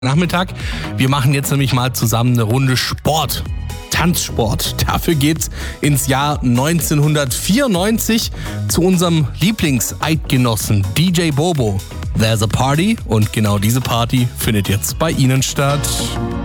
Nachmittag. Wir machen jetzt nämlich mal zusammen eine Runde Sport. Tanzsport. Dafür geht's ins Jahr 1994 zu unserem Lieblingseidgenossen DJ Bobo. There's a Party und genau diese Party findet jetzt bei Ihnen statt.